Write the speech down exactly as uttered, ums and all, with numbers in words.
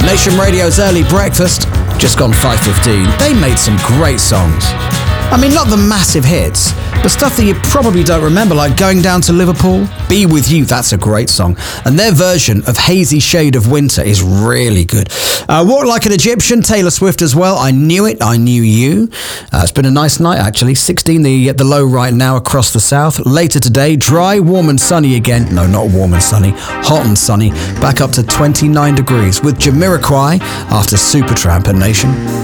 Nation Radio's Early Breakfast, just gone five fifteen. They made some great songs. I mean, not the massive hits, but stuff that you probably don't remember, like Going Down to Liverpool, Be With You, that's a great song. And their version of Hazy Shade of Winter is really good. Uh, Walk Like an Egyptian, Taylor Swift as well. I Knew It, I Knew You. Uh, it's been a nice night, actually. sixteen the, the low right now across the south. Later today, dry, warm and sunny again. No, not warm and sunny. Hot and sunny. Back up to twenty-nine degrees with Jamiroquai after Supertramp and Nation.